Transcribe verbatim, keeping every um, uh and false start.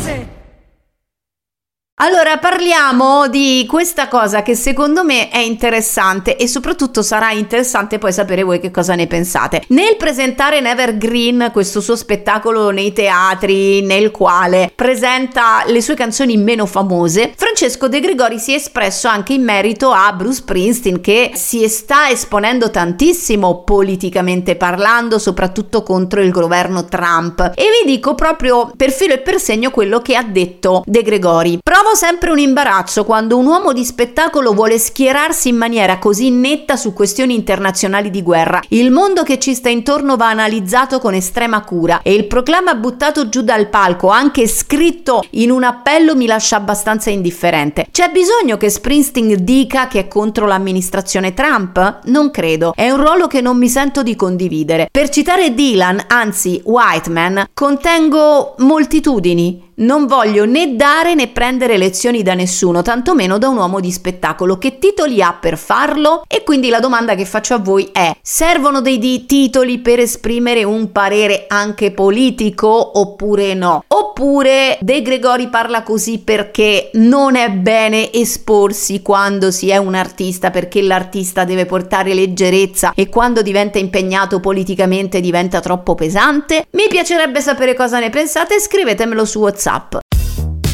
Paese. Allora parliamo di questa cosa che secondo me è interessante e soprattutto sarà interessante poi sapere voi che cosa ne pensate. Nel presentare Never Green, questo suo spettacolo nei teatri nel quale presenta le sue canzoni meno famose, Francesco De Gregori si è espresso anche in merito a Bruce Springsteen, che si sta esponendo tantissimo politicamente parlando, soprattutto contro il governo Trump. E vi dico proprio per filo e per segno quello che ha detto De Gregori. Provo sempre un imbarazzo quando un uomo di spettacolo vuole schierarsi in maniera così netta su questioni internazionali di guerra. Il mondo che ci sta intorno va analizzato con estrema cura e il proclama buttato giù dal palco, anche scritto in un appello, mi lascia abbastanza indifferente. C'è bisogno che Springsteen dica che è contro l'amministrazione Trump? Non credo. È un ruolo che non mi sento di condividere. Per citare Dylan, anzi Whiteman, contengo moltitudini. Non voglio né dare né prendere lezioni da nessuno, tantomeno da un uomo di spettacolo. Che titoli ha per farlo? E quindi la domanda che faccio a voi è: servono dei, dei titoli per esprimere un parere anche politico oppure no? Oppure De Gregori parla così perché non è bene esporsi quando si è un artista, perché l'artista deve portare leggerezza e quando diventa impegnato politicamente diventa troppo pesante? Mi piacerebbe sapere cosa ne pensate, scrivetemelo su WhatsApp.